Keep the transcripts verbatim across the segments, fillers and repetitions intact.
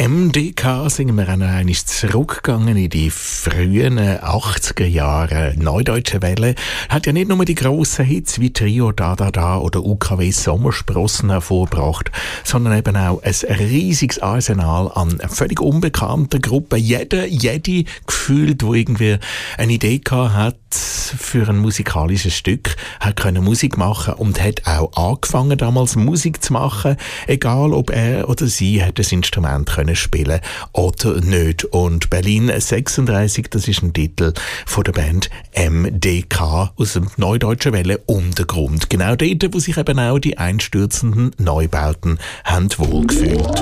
M D K sind wir auch noch einmal zurückgegangen in die frühen achtziger Jahre. Neudeutsche Welle hat ja nicht nur die grossen Hits wie Trio Da Da Da oder U K W Sommersprossen hervorgebracht, sondern eben auch ein riesiges Arsenal an völlig unbekannten Gruppen. Jeder, jede gefühlt, wo irgendwie eine Idee gehabt hat für ein musikalisches Stück, hat können Musik machen und hat auch angefangen damals Musik zu machen, egal ob er oder sie hat das Instrument können spielen oder nicht. Und Berlin sechsunddreißig, das ist ein Titel von der Band M D K aus dem Neudeutschen Welle Untergrund. Genau dort, wo sich eben auch die einstürzenden Neubauten haben wohlgefühlt.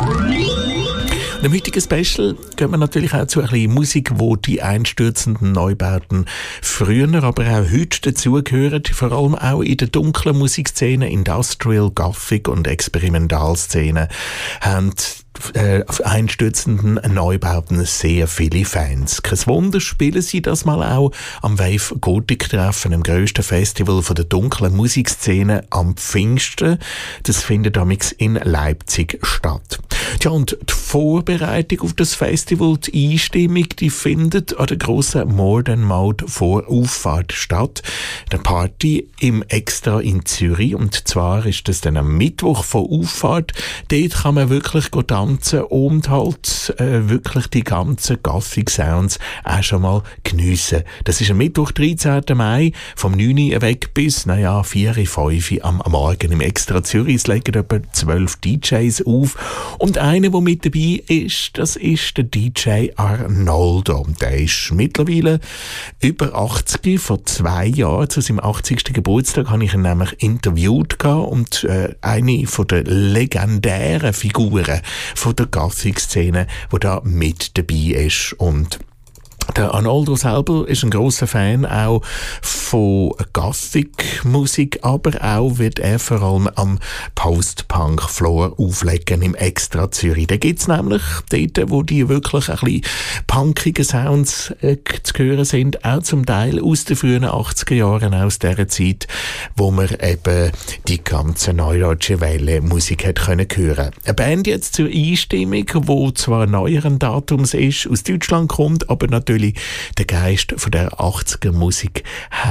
Im heutigen Special gehen wir natürlich auch zu ein bisschen Musik, wo die einstürzenden Neubauten früher, aber auch heute dazugehören, vor allem auch in der dunklen Musikszene, Industrial, Gothic und Experimentalszene, haben Äh, einstürzenden Neubauten sehr viele Fans. Kein Wunder, spielen sie das mal auch am Wave Gothic Treffen, dem grössten Festival von der dunklen Musikszene am Pfingsten. Das findet damals in Leipzig statt. Tja, und die Vorbereitung auf das Festival, die Einstimmung, die findet an der grossen Modern Mode Vorauffahrt statt. Der Party im Extra in Zürich. Und zwar ist das dann am Mittwoch vor Auffahrt. Dort kann man wirklich tanzen und halt äh, wirklich die ganzen Gothic Sounds auch schon mal geniessen. Das ist am Mittwoch, dreizehnten Mai, vom neun Uhr weg bis, naja, vier, fünf Uhr am Morgen im Extra Zürich. Es legen etwa zwölf D Js auf. Und einer, der mit dabei ist, das ist der D J Arnoldo. Der ist mittlerweile über achtzig. Vor zwei Jahren, zu seinem achtzigsten Geburtstag, habe ich ihn nämlich interviewt und äh, eine von der legendären Figuren von der Gothic-Szene, die da mit dabei ist. Und der Arnoldo selber ist ein grosser Fan auch von Gothic-Musik, aber auch wird er vor allem am Post-Punk-Floor auflegen im Extra Zürich. Da gibt's nämlich dort, wo die wirklich ein bisschen punkigen Sounds äh, zu hören sind, auch zum Teil aus den frühen achtziger Jahren, aus dieser Zeit, wo man eben die ganze Neudeutsche Welle Musik hat können hören. Eine Band jetzt zur Einstimmung, wo zwar neueren Datums ist, aus Deutschland kommt, aber natürlich der Geist von der achtziger Musik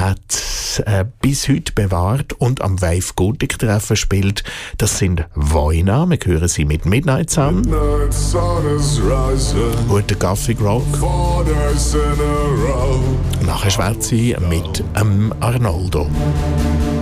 hat äh, bis heute bewahrt und am Wave Gothic Treffen spielt. Das sind Voina. Wir hören sie mit Midnight Sun. Midnight Sun is rising. Und der Gothic Rock. Nachher schwätze ich mit ähm, Arnoldo.